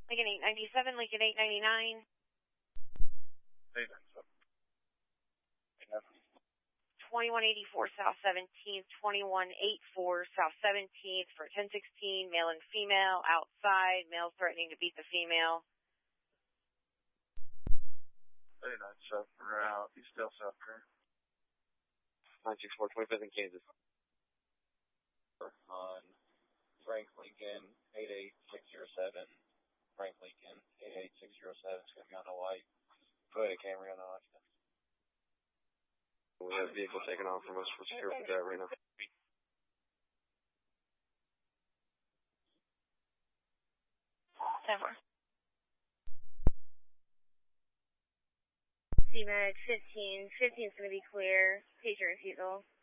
Lincoln 897, Lincoln 899. 897. 2184 South 17th, 2184 South 17th for 1016, male and female, outside, male threatening to beat the female. 897 route, Eastdale, South Korea. 964, 25th in Kansas. On Frank Lincoln 88607. Frank Lincoln 88607. It's going to be on the white. Put a Camry on the left. We have a vehicle taken off from us. We're secure for that right now. Over. CMAG 15. 15 is going to be clear. Pager refusal.